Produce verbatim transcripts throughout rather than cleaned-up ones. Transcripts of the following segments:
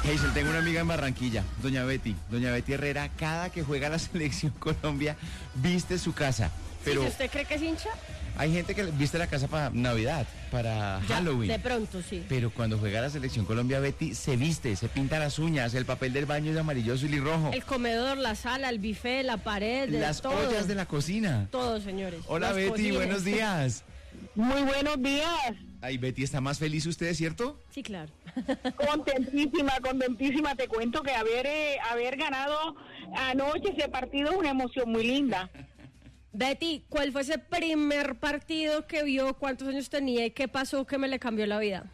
Hazel, tengo una amiga en Barranquilla, doña Betty. Doña Betty Herrera, cada que juega la selección Colombia, viste su casa. Pero ¿Sí, ¿Usted cree que es hincha? hay gente que viste la casa para Navidad, para Ya, Halloween. de pronto, sí. Pero cuando juega la selección Colombia, Betty se viste, se pinta las uñas, el papel del baño es amarillo, azul y rojo. El comedor, la sala, el buffet, la pared, de Las todo. ollas de la cocina. Todo, señores. Hola Las Betty, cocines. buenos días. Muy buenos días. Ay, Betty, ¿está más feliz usted, cierto? Sí, claro. Contentísima, contentísima. Te cuento que haber, eh, haber ganado anoche ese partido es una emoción muy linda. Betty, ¿cuál fue ese primer partido que vio? ¿Cuántos años tenía y qué pasó que me le cambió la vida?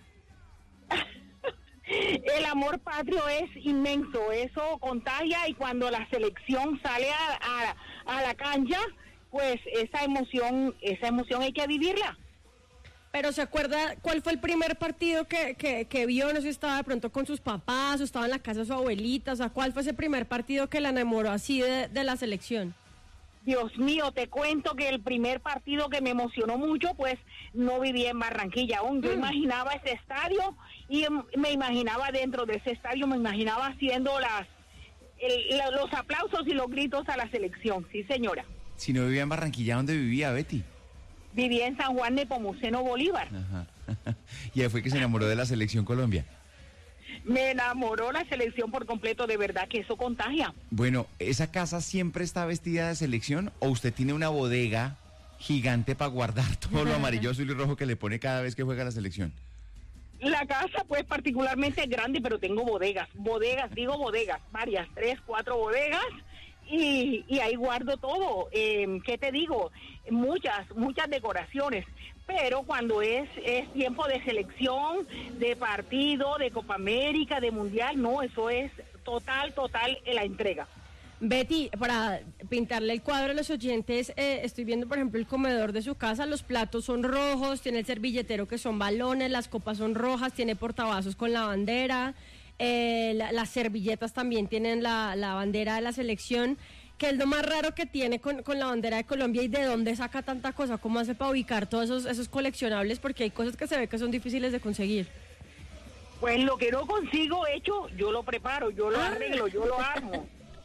El amor patrio es inmenso, eso contagia y cuando la selección sale a, a, a la cancha, pues esa emoción, esa emoción hay que vivirla. Pero ¿se acuerda cuál fue el primer partido que, que, que vio? No sé si estaba de pronto con sus papás o estaba en la casa de su abuelita. O sea, ¿cuál fue ese primer partido que la enamoró así de, de la selección? Dios mío, te cuento que el primer partido que me emocionó mucho, pues no vivía en Barranquilla aún. Yo Mm. imaginaba ese estadio y em, me imaginaba dentro de ese estadio, me imaginaba haciendo las el- la- los aplausos y los gritos a la selección. Sí, señora. Si no vivía en Barranquilla, ¿dónde vivía Betty? Vivía en San Juan de Nepomuceno, Bolívar. Ajá. Y ahí fue que se enamoró de la selección Colombia. Me enamoró la selección por completo, de verdad que eso contagia. Bueno, ¿esa casa siempre está vestida de selección o usted tiene una bodega gigante para guardar todo lo amarillo, azul y rojo que le pone cada vez que juega la selección? La casa pues particularmente es grande, pero tengo bodegas, bodegas, digo bodegas, varias, tres, cuatro bodegas y, y ahí guardo todo. Eh, ¿Qué te digo? Muchas, muchas decoraciones, pero cuando es, es tiempo de selección, de partido, de Copa América, de Mundial, no, eso es total, total en la entrega. Betty, para pintarle el cuadro a los oyentes, eh, estoy viendo, por ejemplo, el comedor de su casa. Los platos son rojos, tiene el servilletero que son balones, las copas son rojas, tiene portavasos con la bandera, eh, la- las servilletas también tienen la, la bandera de la selección. ¿Qué es lo más raro que tiene con, con la bandera de Colombia y de dónde saca tanta cosa? ¿Cómo hace para ubicar todos esos, esos coleccionables? Porque hay cosas que se ve que son difíciles de conseguir. Pues lo que no consigo hecho, yo lo preparo, yo lo Ah. arreglo, yo lo armo.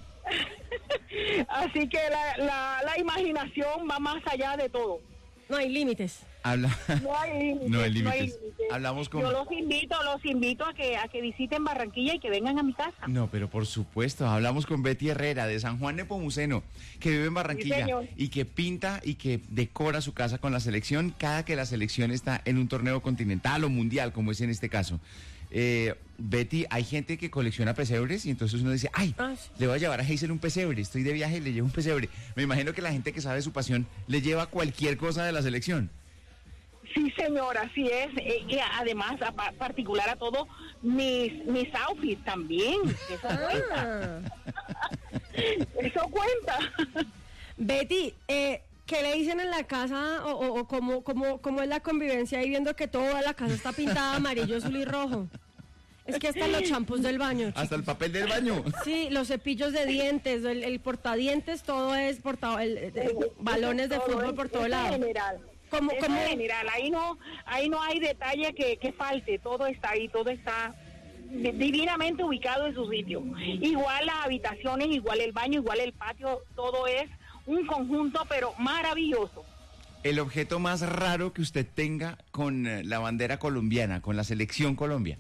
Así que la, la, la imaginación va más allá de todo. No hay límites. Habla. No hay límites. No hay límites. límites. Hablamos con- Yo los invito, los invito a que a que visiten Barranquilla y que vengan a mi casa. No, pero por supuesto, hablamos con Betty Herrera de San Juan Nepomuceno, que vive en Barranquilla señor. y que pinta y que decora su casa con la selección cada que la selección está en un torneo continental o mundial, como es en este caso. Eh, Betty, hay gente que colecciona pesebres y entonces uno dice, ay, Ah, sí. le voy a llevar a Hazel un pesebre, estoy de viaje y le llevo un pesebre. Me imagino que la gente que sabe su pasión le lleva cualquier cosa de la selección. Sí, señora, así es. Eh, y además, a pa- particular a todo, mis mis outfits también. Eso cuenta. Ah. Eso cuenta. Betty, eh, ¿qué le dicen en la casa o, o, o cómo, cómo, cómo es la convivencia ahí viendo que toda la casa está pintada amarillo, azul y rojo? Es que hasta los champús del baño. Hasta el papel del baño. Sí, los cepillos de dientes, el, el portadientes, todo es portado, el, el- el- balones de Todo fútbol es- por todo eso lado. es general. ¿Cómo- Eso cómo- es general. Ahí no, ahí no hay detalle que, que falte. Todo está ahí, todo está di- divinamente ubicado en su sitio. Igual las habitaciones, igual el baño, igual el patio, todo es un conjunto, pero maravilloso. El objeto más raro que usted tenga con eh, la bandera colombiana, con la selección Colombia.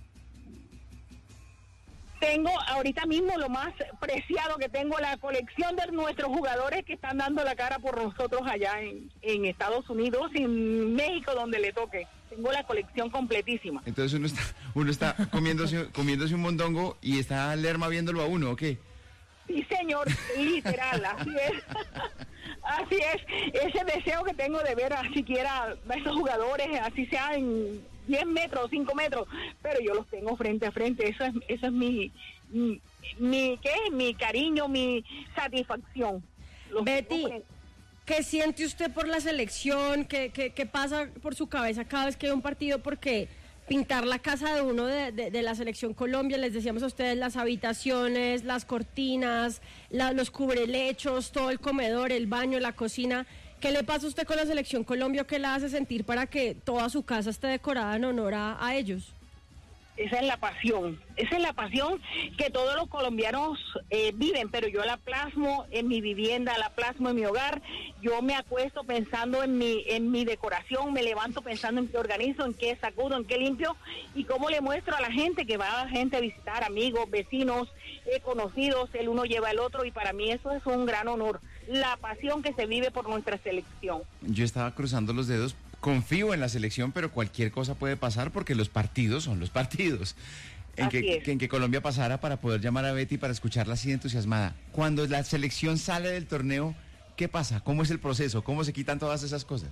Tengo ahorita mismo lo más preciado que tengo, la colección de nuestros jugadores que están dando la cara por nosotros allá en, en Estados Unidos, en México, donde le toque. Tengo la colección completísima. Entonces uno está, uno está comiéndose, comiéndose un mondongo y está Lerma viéndolo a uno, ¿o qué? Sí, señor, literal, así es. Así es, ese deseo que tengo de ver a siquiera a esos jugadores, así sea en diez metros, cinco metros, pero yo los tengo frente a frente, eso es, eso es mi, mi, mi, ¿qué? Mi cariño, mi satisfacción. Los Betty, tengo frente. ¿qué siente usted por la selección? ¿Qué, qué, qué pasa por su cabeza cada vez que hay un partido? Porque pintar la casa de uno de, de, de la selección Colombia, les decíamos a ustedes, las habitaciones, las cortinas, la, los cubrelechos, todo el comedor, el baño, la cocina. ¿Qué le pasa a usted con la selección Colombia? ¿Qué la hace sentir para que toda su casa esté decorada en honor a, a ellos? Esa es la pasión, esa es la pasión que todos los colombianos eh, viven, pero yo la plasmo en mi vivienda, la plasmo en mi hogar. Yo me acuesto pensando en mi en mi decoración, me levanto pensando en qué organizo, en qué sacudo, en qué limpio y cómo le muestro a la gente que va a gente a visitar, amigos, vecinos, eh, conocidos, el uno lleva al otro y para mí eso es un gran honor, la pasión que se vive por nuestra selección. Yo estaba cruzando los dedos. Confío en la selección, pero cualquier cosa puede pasar porque los partidos son los partidos. En que, que, en que Colombia pasara para poder llamar a Betty para escucharla así entusiasmada. Cuando la selección sale del torneo, ¿qué pasa? ¿Cómo es el proceso? ¿Cómo se quitan todas esas cosas?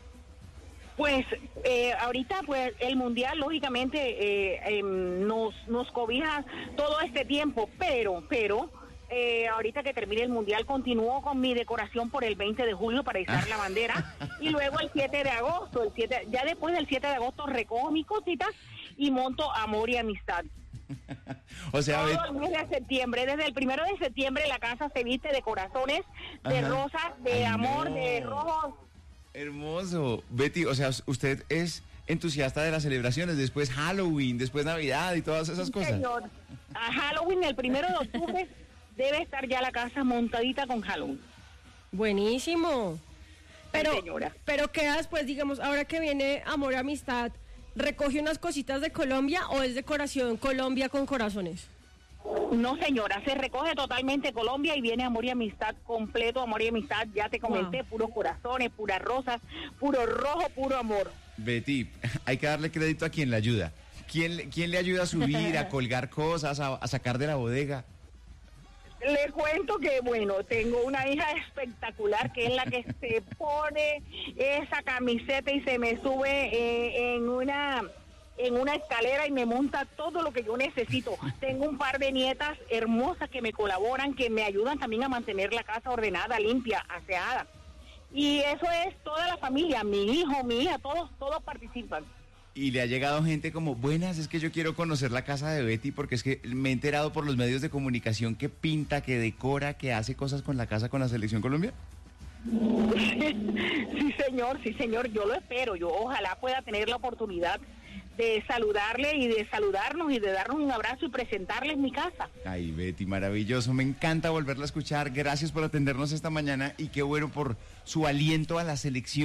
Pues eh, ahorita pues el mundial lógicamente eh, eh, nos nos cobija todo este tiempo, pero pero Eh, ahorita que termine el mundial continúo con mi decoración por el veinte de julio para izar la bandera y luego el siete de agosto, el siete, ya después del siete de agosto recojo mis cositas y monto Amor y Amistad. O sea, todo el mes de septiembre, desde el primero de septiembre la casa se viste de corazones, de Ajá. rosas, de Ay, amor, no. de rojos. Hermoso. Betty, o sea, usted es entusiasta de las celebraciones, después Halloween, después Navidad y todas esas sí, cosas. Señor. A Halloween, el primero de octubre debe estar ya la casa montadita con Halloween. Buenísimo. Pero, sí, señora. pero queda después, digamos, ahora que viene Amor y Amistad, ¿recoge unas cositas de Colombia o es decoración Colombia con corazones? No, señora, se recoge totalmente Colombia y viene Amor y Amistad completo, Amor y Amistad, ya te comenté, wow. Puros corazones, puras rosas, puro rojo, puro amor. Betty, hay que darle crédito a quien le ayuda. ¿Quién, quién le ayuda a subir, a colgar cosas, a, a sacar de la bodega? Le cuento que, bueno, tengo una hija espectacular que es la que se pone esa camiseta y se me sube eh, en una en una escalera y me monta todo lo que yo necesito. Tengo un par de nietas hermosas que me colaboran, que me ayudan también a mantener la casa ordenada, limpia, aseada. Y eso es toda la familia, mi hijo, mi hija, todos, todos participan. Y le ha llegado gente como, buenas, es que yo quiero conocer la casa de Betty porque es que me he enterado por los medios de comunicación que pinta, que decora, que hace cosas con la casa con la Selección Colombia. Sí, señor, sí, señor, yo lo espero. Yo ojalá pueda tener la oportunidad de saludarle y de saludarnos y de darnos un abrazo y presentarles mi casa. Ay, Betty, maravilloso. Me encanta volverla a escuchar. Gracias por atendernos esta mañana y qué bueno por su aliento a la selección.